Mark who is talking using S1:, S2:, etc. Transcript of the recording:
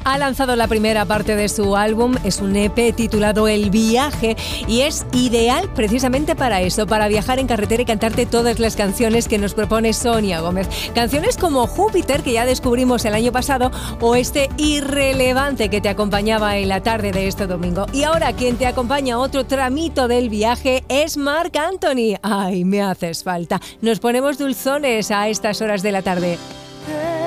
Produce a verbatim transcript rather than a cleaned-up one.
S1: Ha lanzado la primera parte de su álbum, es un E P titulado El Viaje y es ideal precisamente para eso, para viajar en carretera y cantarte todas las canciones que nos propone Sonia Gómez. Canciones como Júpiter, que ya descubrimos el año pasado, o este Irrelevante que te acompañaba en la tarde de este domingo. Y ahora quien te acompaña otro tramito del viaje es Marc Anthony. Ay, me haces falta. Nos ponemos dulzones a estas horas de la tarde.